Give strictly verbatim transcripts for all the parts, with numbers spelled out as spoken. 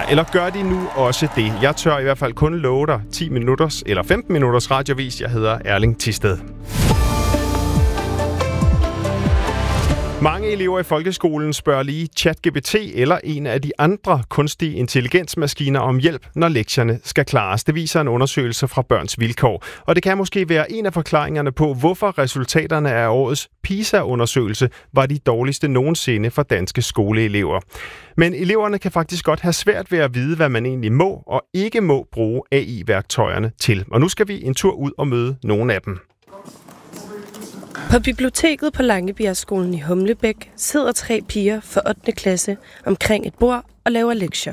Ja, eller gør de nu også det? Jeg tør i hvert fald kun love dig ti minutters eller femten minutters radiovis. Jeg hedder Erling Thisted. Mange elever i folkeskolen spørger lige ChatGPT eller en af de andre kunstige intelligensmaskiner om hjælp, når lektierne skal klares. Det viser en undersøgelse fra Børns Vilkår. Og det kan måske være en af forklaringerne på, hvorfor resultaterne af årets PISA-undersøgelse var de dårligste nogensinde for danske skoleelever. Men eleverne kan faktisk godt have svært ved at vide, hvad man egentlig må og ikke må bruge A I-værktøjerne til. Og nu skal vi en tur ud og møde nogle af dem. På biblioteket på Langebjergskolen i Humlebæk sidder tre piger fra ottende klasse omkring et bord og laver lektier.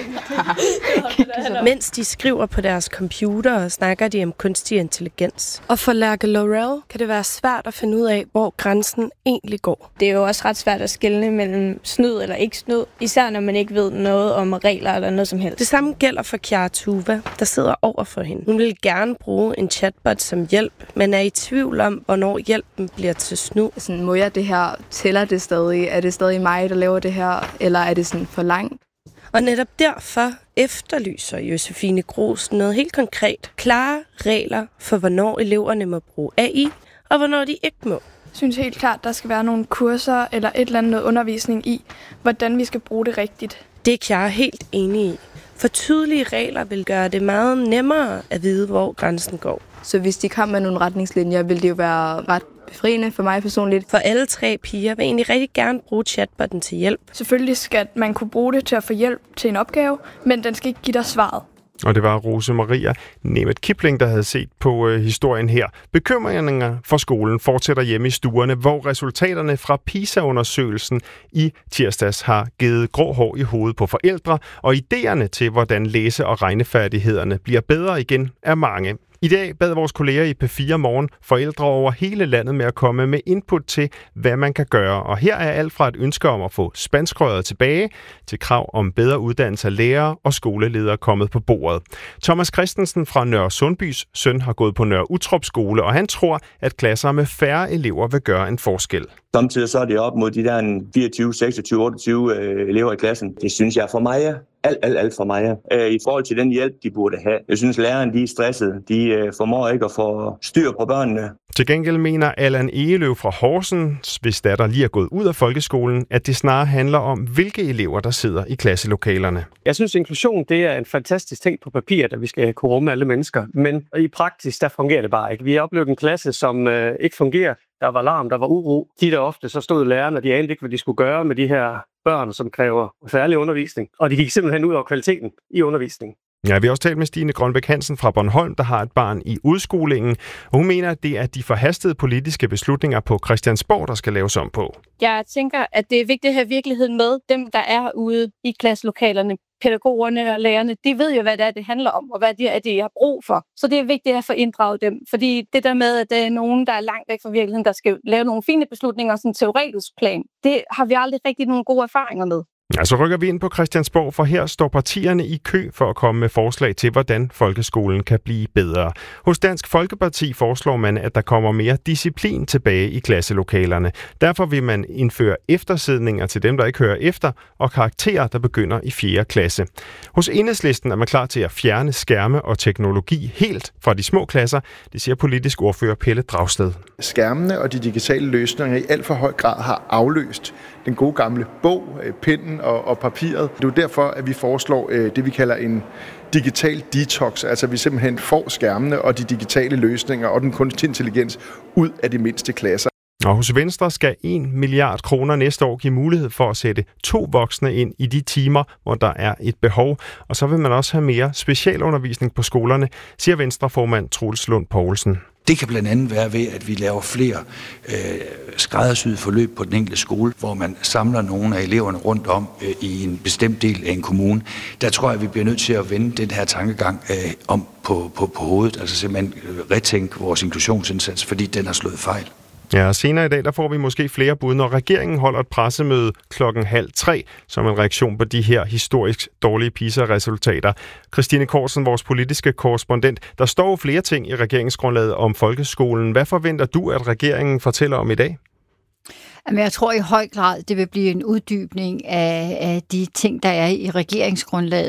Mens de skriver på deres computer, snakker de om kunstig intelligens. Og for Lærke Laurel kan det være svært at finde ud af, hvor grænsen egentlig går. Det er jo også ret svært at skelne mellem snyd eller ikke snyd, især når man ikke ved noget om regler eller noget som helst. Det samme gælder for Chiara Tuva, der sidder over for hende. Hun vil gerne bruge en chatbot som hjælp, men er i tvivl om, hvornår hjælpen bliver til snyd. Sådan, må jeg det her? Tæller det stadig? Er det stadig mig, der laver det her? Eller er det sådan for langt? Og netop derfor efterlyser Josefine Gros noget helt konkret. Klare regler for, hvornår eleverne må bruge A I, og hvornår de ikke må. Jeg synes helt klart, der skal være nogle kurser eller et eller andet noget undervisning i, hvordan vi skal bruge det rigtigt. Det er Chiara helt enig i. For tydelige regler vil gøre det meget nemmere at vide, hvor grænsen går. Så hvis de kom med nogle retningslinjer, vil det jo være ret befriende for mig personligt. For alle tre piger vil egentlig rigtig gerne bruge chatbotten til hjælp. Selvfølgelig skal man kunne bruge det til at få hjælp til en opgave, men den skal ikke give dig svaret. Og det var Rose Maria Nemeth Kipling, der havde set på øh, historien her. Bekymringerne for skolen fortsætter hjemme i stuerne, hvor resultaterne fra PISA-undersøgelsen i tirsdags har givet grå hår i hovedet på forældre, og idéerne til, hvordan læse- og regnefærdighederne bliver bedre igen, er mange. I dag bad vores kolleger i P fire Morgen forældre over hele landet med at komme med input til, hvad man kan gøre. Og her er alt fra et ønske om at få spanskrøret tilbage, til krav om bedre uddannelse af lærere og skoleledere kommet på bordet. Thomas Christensen fra Nørre Sundbys søn har gået på Nørre Uttrup skole, og han tror, at klasser med færre elever vil gøre en forskel. Samtidig så er det op mod de der fireogtyve, seksogtyve, otteogtyve øh, elever i klassen. Det synes jeg for mig alt, alt, alt for mig. Øh, I forhold til den hjælp, de burde have. Jeg synes, lærerne de er stressede. De øh, formår ikke at få styr på børnene. Til gengæld mener Allan Egeløv fra Horsens, hvis datter lige er gået ud af folkeskolen, at det snarere handler om, hvilke elever, der sidder i klasselokalerne. Jeg synes, inklusion det er en fantastisk ting på papiret, at vi skal kunne rumme alle mennesker. Men i praksis, der fungerer det bare ikke. Vi har oplevet en klasse, som øh, ikke fungerer. Der var larm, der var uro. De der ofte, så stod lærerne, og de anede ikke, hvad de skulle gøre med de her børn, som kræver særlig undervisning. Og de gik simpelthen ud over kvaliteten i undervisningen. Ja, vi har også talt med Stine Grønbæk Hansen fra Bornholm, der har et barn i udskolingen. Og hun mener, at det er de forhastede politiske beslutninger på Christiansborg, der skal laves om på. Jeg tænker, at det er vigtigt at have virkeligheden med. Dem, der er ude i klasselokalerne, pædagogerne og lærerne, de ved jo, hvad det er, det handler om, og hvad det er, de har brug for. Så det er vigtigt at få inddraget dem. Fordi det der med, at der er nogen, der er langt væk fra virkeligheden, der skal lave nogle fine beslutninger, sådan en teoretisk plan, det har vi aldrig rigtig nogle gode erfaringer med. Ja, så rykker vi ind på Christiansborg, for her står partierne i kø for at komme med forslag til, hvordan folkeskolen kan blive bedre. Hos Dansk Folkeparti foreslår man, at der kommer mere disciplin tilbage i klasselokalerne. Derfor vil man indføre eftersidninger til dem, der ikke hører efter, og karakterer, der begynder i fjerde klasse. Hos Enhedslisten er man klar til at fjerne skærme og teknologi helt fra de små klasser, det siger politisk ordfører Pelle Dragsted. Skærmene og de digitale løsninger i alt for høj grad har afløst den gode gamle bog, pinden og, og papiret. Det er jo derfor, at vi foreslår øh, det, vi kalder en digital detox. Altså, vi simpelthen får skærmene og de digitale løsninger og den kunstige intelligens ud af de mindste klasser. Og hos Venstre skal en milliard kroner næste år give mulighed for at sætte to voksne ind i de timer, hvor der er et behov. Og så vil man også have mere specialundervisning på skolerne, siger Venstreformand Troels Lund Poulsen. Det kan blandt andet være ved, at vi laver flere øh, skræddersyede forløb på den enkelte skole, hvor man samler nogle af eleverne rundt om øh, i en bestemt del af en kommune. Der tror jeg, at vi bliver nødt til at vende den her tankegang øh, om på, på, på hovedet, altså simpelthen retænke vores inklusionsindsats, fordi den har slået fejl. Ja, og senere i dag, der får vi måske flere bud, når regeringen holder et pressemøde klokken halv tre, som en reaktion på de her historisk dårlige PISA-resultater. Christine Korsen, vores politiske korrespondent, der står flere ting i regeringsgrundlaget om folkeskolen. Hvad forventer du, at regeringen fortæller om i dag? Jamen, jeg tror i høj grad, det vil blive en uddybning af, af de ting, der er i regeringsgrundlaget.